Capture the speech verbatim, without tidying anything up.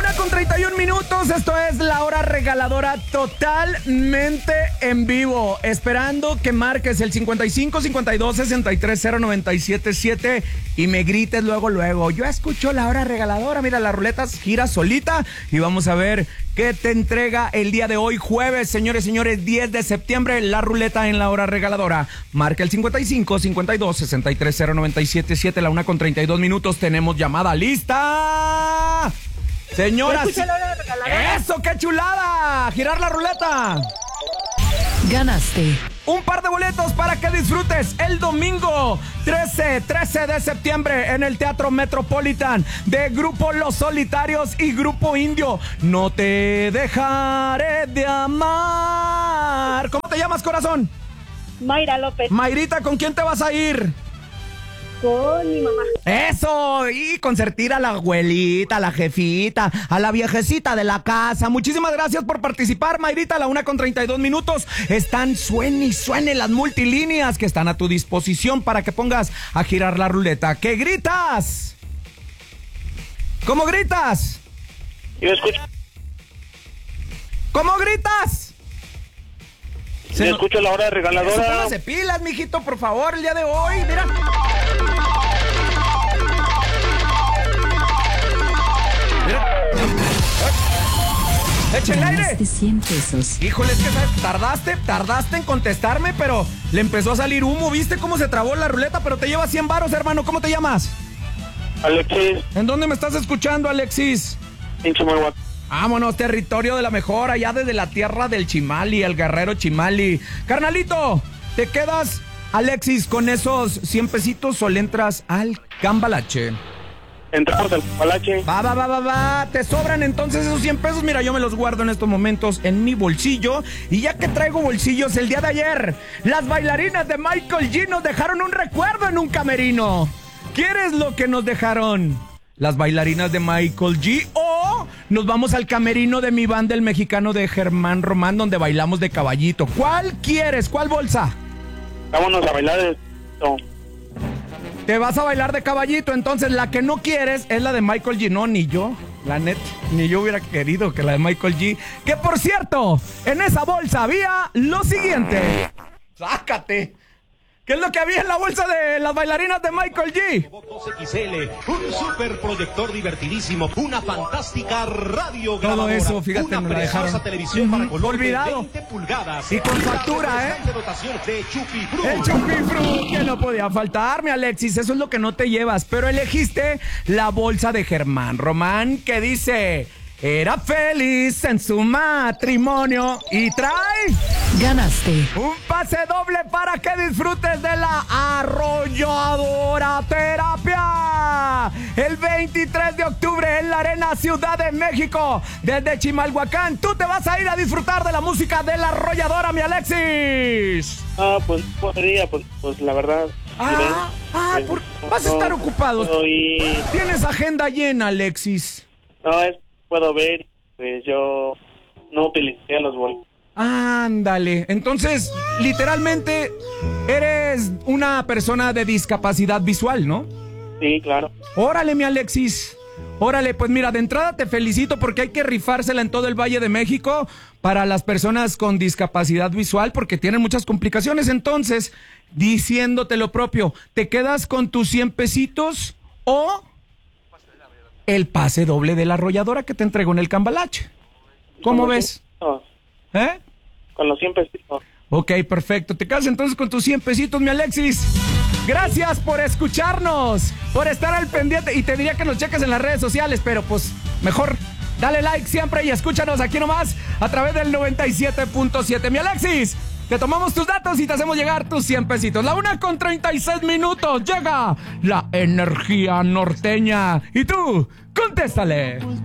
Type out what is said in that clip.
una con treinta y un minutos, esto es la hora regaladora totalmente en vivo. Esperando que marques el cincuenta y cinco, cincuenta y dos, sesenta y tres, cero noventa y siete siete y me grites luego, luego. Yo escucho la hora regaladora, mira, la ruleta gira solita y vamos a ver qué te entrega el día de hoy, jueves, señores, señores, diez de septiembre, la ruleta en la hora regaladora. Marca el cincuenta y cinco, cincuenta y dos, sesenta y tres, cero noventa y siete siete, la una con treinta y dos minutos, tenemos llamada lista. Señoras, eso, qué chulada, girar la ruleta. Ganaste un par de boletos para que disfrutes el domingo trece, trece de septiembre en el Teatro Metropolitan de Grupo Los Solitarios y Grupo Indio. No te dejaré de amar. ¿Cómo te llamas, corazón? Mayra López. Mayrita, ¿con quién te vas a ir? Con mi mamá. Eso, y consentir a la abuelita, a la jefita, a la viejecita de la casa. Muchísimas gracias por participar, Mayrita. A la una con treinta y dos minutos están suene y suene las multilíneas que están a tu disposición para que pongas a girar la ruleta. ¿Qué gritas? ¿Cómo gritas? Yo escucho. ¿Cómo gritas? Yo Se escucho la hora regaladora. Póngase pilas, mijito, por favor, el día de hoy, mira. ¡Échale aire! cien pesos. Híjole, es que ¿sabes? tardaste, tardaste en contestarme, pero le empezó a salir humo. ¿Viste cómo se trabó la ruleta? Pero te llevas cien varos, hermano. ¿Cómo te llamas? Alexis. ¿En dónde me estás escuchando, Alexis? En Chimalhuacán. Vámonos, territorio de la mejor, allá desde la tierra del Chimali, el guerrero Chimali. Carnalito, ¿te quedas, Alexis, con esos cien pesitos o le entras al cambalache? Entramos al cambalache. Va, va, va, va, va. ¿Te sobran entonces esos cien pesos? Mira, yo me los guardo en estos momentos en mi bolsillo. Y ya que traigo bolsillos, el día de ayer, las bailarinas de Michael G nos dejaron un recuerdo en un camerino. ¿Quieres lo que nos dejaron las bailarinas de Michael G? O nos vamos al camerino de mi banda, el mexicano de Germán Román, donde bailamos de caballito. ¿Cuál quieres? ¿Cuál bolsa? Vámonos a bailar de... No. Te vas a bailar de caballito, entonces la que no quieres es la de Michael G. No, ni yo, la neta, ni yo hubiera querido que la de Michael G. Que por cierto, en esa bolsa había lo siguiente. ¡Sácate! ¿Qué es lo que había en la bolsa de las bailarinas de Michael G? dos equis ele, un superproyector divertidísimo, una fantástica radio grabadora. Todo eso, fíjate, una me la dejaron. preciosa televisión para color Olvidado. de veinte pulgadas. Y con factura, ¿eh? De dotación de Chupi Fruit. El Chupi Fruit, que no podía faltarme, Alexis. Eso es lo que no te llevas. Pero elegiste la bolsa de Germán Román, que dice: era feliz en su matrimonio y trae... Ganaste un pase doble para que disfrutes de la Arrolladora Terapia. El veintitrés de octubre en la Arena Ciudad de México. Desde Chimalhuacán, tú te vas a ir a disfrutar de la música de la Arrolladora, mi Alexis. Ah, pues podría, pues, pues la verdad. Ah, ah, por- vas a estar ocupado. Y... Tienes agenda llena, Alexis. No, es, puedo ver, pues yo no utilicé los boletos. Ándale, entonces, literalmente, eres una persona de discapacidad visual, ¿no? Sí, claro. Órale, mi Alexis. Órale, pues mira, de entrada te felicito porque hay que rifársela en todo el Valle de México para las personas con discapacidad visual porque tienen muchas complicaciones. Entonces, diciéndote lo propio, ¿te quedas con tus cien pesitos o el pase doble de la Arrolladora que te entregó en el cambalache? ¿Cómo Con los ves? cien- ¿Eh? Con los cien pesitos. Ok, perfecto. Te quedas entonces con tus cien pesitos, mi Alexis. Gracias por escucharnos, por estar al pendiente. Y te diría que nos cheques en las redes sociales, pero pues mejor dale like siempre y escúchanos aquí nomás a través del noventa y siete punto siete. Mi Alexis, te tomamos tus datos y te hacemos llegar tus cien pesitos. La una con treinta y seis minutos. Llega la energía norteña. Y tú, contéstale.